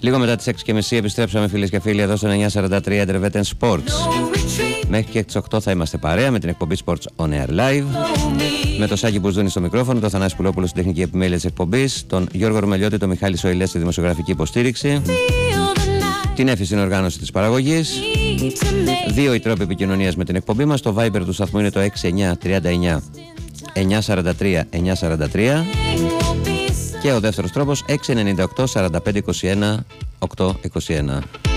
Λίγο μετά τις 6.30 επιστρέψαμε, φίλες και φίλοι, εδώ στο 943 Entrevetten Sports. Μέχρι και τις 8 θα είμαστε παρέα με την εκπομπή Sports On Air Live. Με το Σάκη Μπουζούνη στο μικρόφωνο, τον Θανάση Πουλόπουλο στην τεχνική επιμέλεια της εκπομπής, τον Γιώργο Ρωμελιώτη, τον Μιχάλη Σοηλέ στη δημοσιογραφική υποστήριξη, την Εύη στην οργάνωση της παραγωγής. Δύο οι τρόποι επικοινωνίας με την εκπομπή μας. Το Viber του σταθμού είναι το 6939 943 943 και ο δεύτερος τρόπος 698 45 21 821.